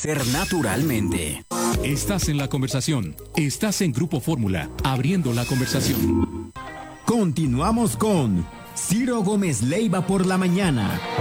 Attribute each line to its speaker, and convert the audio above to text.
Speaker 1: crecer naturalmente.
Speaker 2: Estás en la conversación. Estás en Grupo Fórmula, abriendo la conversación.
Speaker 3: Continuamos con Ciro Gómez Leiva por la mañana.